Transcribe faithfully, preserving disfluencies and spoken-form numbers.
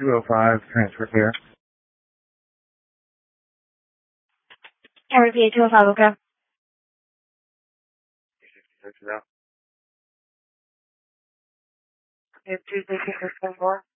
two oh five, transfer care. I repeat, two oh five, okay. Check it out. It's Tuesday, six four four.